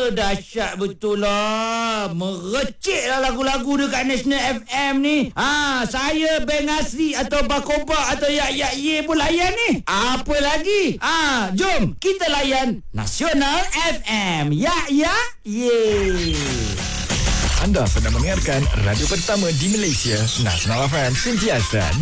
dahsyat betul lah. Merecik lah lagu-lagu dekat National FM ni. Saya Beng Asri atau Bakoba atau Yak Ye pun layan ni. Apa lagi? Jom kita layan Nasional FM. Yak Ye. Anda sedang mendengarkan radio pertama di Malaysia, Nasional FM, sentiasa